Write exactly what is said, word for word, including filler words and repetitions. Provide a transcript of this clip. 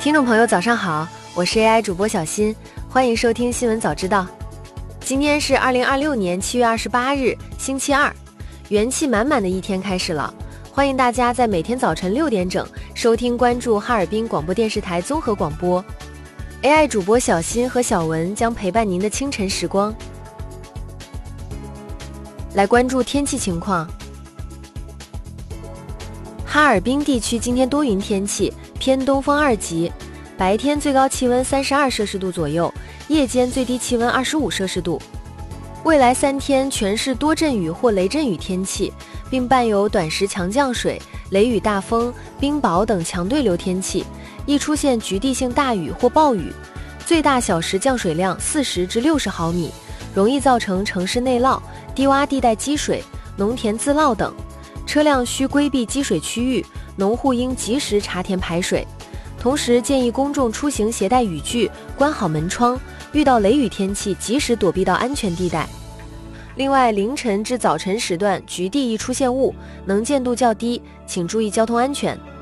听众朋友早上好，我是 A I 主播小新，欢迎收听新闻早知道。今天是二零二六年七月二十八日星期二，元气满满的一天开始了，欢迎大家在每天早晨六点整收听关注哈尔滨广播电视台综合广播。 A I 主播小新和小文将陪伴您的清晨时光。来关注天气情况。哈尔滨地区今天多云天气，偏东风二级，白天最高气温三十二摄氏度左右，夜间最低气温二十五摄氏度。未来三天全是多阵雨或雷阵雨天气，并伴有短时强降水、雷雨大风、冰雹等强对流天气，易出现局地性大雨或暴雨，最大小时降水量四十至六十毫米，容易造成城市内涝、低洼地带积水、农田自涝等。车辆需规避积水区域，农户应及时查田排水。同时建议公众出行携带雨具，关好门窗，遇到雷雨天气及时躲避到安全地带。另外，凌晨至早晨时段局地易出现雾，能见度较低，请注意交通安全。